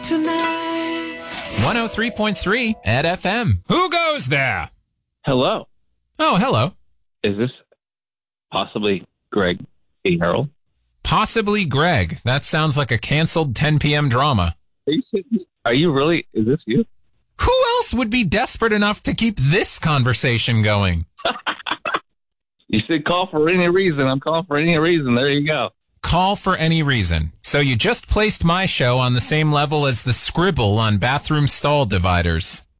Tonight. 103.3 at FM. Who goes there? Hello. Oh, hello. Is this possibly Greg E. Harold? Possibly Greg. That sounds like a canceled 10 p.m. drama. Are you really? Is this you? Who else would be desperate enough to keep this conversation going? You said call for any reason. I'm calling for any reason. There you go. Call for any reason. So you just placed my show on the same level as the scribble on bathroom stall dividers.